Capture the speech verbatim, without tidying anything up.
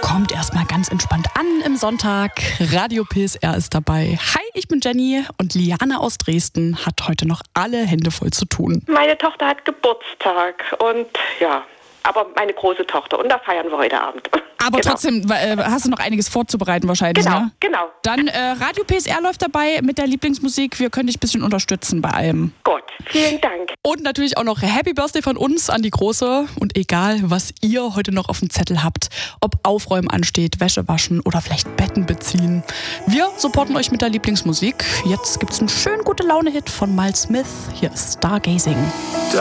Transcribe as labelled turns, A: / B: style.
A: Kommt erstmal ganz entspannt an im Sonntag. Radio P S R ist dabei. Hi, ich bin Jenny und Liane aus Dresden hat heute noch alle Hände voll zu tun.
B: Meine Tochter hat Geburtstag und ja, aber meine große Tochter und da feiern wir heute Abend.
A: Aber
B: genau.
A: trotzdem äh, hast du noch einiges vorzubereiten wahrscheinlich,
B: Genau,
A: ne?
B: genau.
A: Dann äh, Radio P S R läuft dabei mit der Lieblingsmusik. Wir können dich ein bisschen unterstützen bei allem.
B: Gut, vielen Dank.
A: Und natürlich auch noch Happy Birthday von uns an die Große. Und egal, was ihr heute noch auf dem Zettel habt, ob Aufräumen ansteht, Wäsche waschen oder vielleicht Betten beziehen. Wir supporten euch mit der Lieblingsmusik. Jetzt gibt's einen schönen Gute-Laune-Hit von Miles Smith. Hier ist Stargazing.